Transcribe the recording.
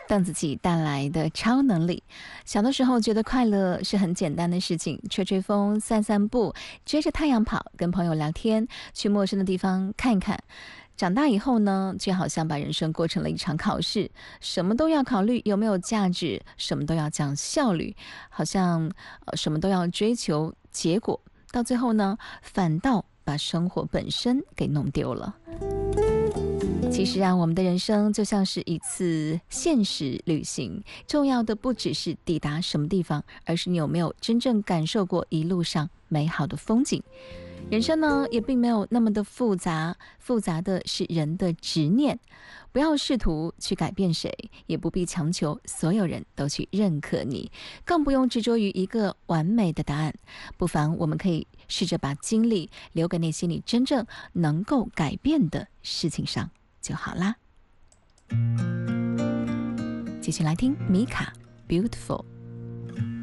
邓紫棋带来的超能力。小的时候觉得快乐是很简单的事情，吹吹风、散散步、追着太阳跑、跟朋友聊天、去陌生的地方看一看。长大以后呢，却好像把人生过成了一场考试，什么都要考虑有没有价值，什么都要讲效率，好像什么都要追求结果，到最后呢，反倒把生活本身给弄丢了。其实啊，我们的人生就像是一次现实旅行，重要的不只是抵达什么地方，而是你有没有真正感受过一路上美好的风景。人生呢，也并没有那么的复杂，复杂的是人的执念。不要试图去改变谁，也不必强求所有人都去认可你，更不用执着于一个完美的答案。不妨我们可以试着把精力留给那些你真正能够改变的事情上就好啦。继续来听米卡 Beautiful。